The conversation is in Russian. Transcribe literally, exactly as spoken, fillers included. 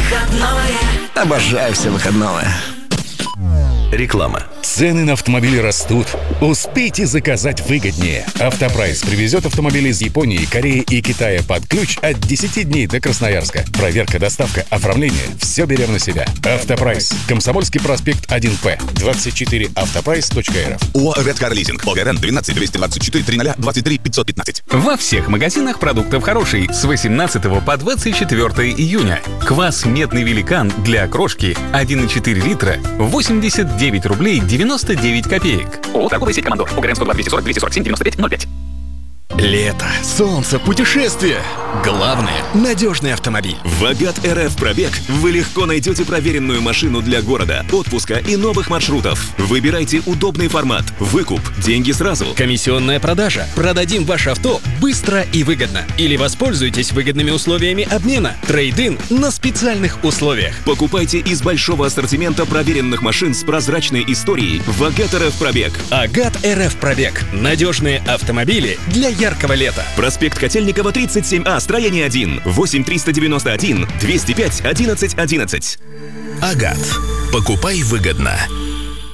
выходное. Обожаю все выходное. Реклама. Цены на автомобили растут. Успейте заказать выгоднее. Автопрайс привезет автомобили из Японии, Кореи и Китая под ключ от десяти дней до Красноярска. Проверка, доставка, оформление – все берем на себя. Автопрайс. Комсомольский проспект один П. двадцать четыре автопрайс точка эр эф. ОАО «Редкар Лизинг». ОГРН двенадцать двести двадцать четыре тридцать двадцать три пятьсот пятнадцать. Во всех магазинах продуктов хороший с восемнадцатого по двадцать четвёртое июня. Квас «Медный великан» для окрошки один и четыре литра восемьдесят девять рублей девяносто девять копеек. ООО «Торговая сеть Командор». ОГРН сто два двести сорок двести сорок семь девяносто пять ноль пять. Лето, солнце, путешествия. Главное – надежный автомобиль. В Агат РФ Пробег вы легко найдете проверенную машину для города, отпуска и новых маршрутов. Выбирайте удобный формат, выкуп, деньги сразу. Комиссионная продажа. Продадим ваше авто быстро и выгодно. Или воспользуйтесь выгодными условиями обмена. Трейд-ин на специальных условиях. Покупайте из большого ассортимента проверенных машин с прозрачной историей в Агат РФ Пробег. Агат РФ Пробег. Надежные автомобили для яркого лета. Проспект Котельникова, тридцать семь А, строение один. восемь триста девяносто один двести пять одиннадцать одиннадцать. Агат. Покупай выгодно.